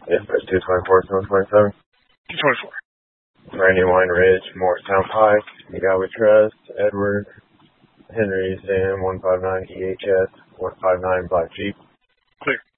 Yes, that's 224, 127. 224. Randy Wine Ridge, Morristown Pike, Gawi Trust, Edward, Henry Sam 159 EHS 159 Black Jeep. Clear.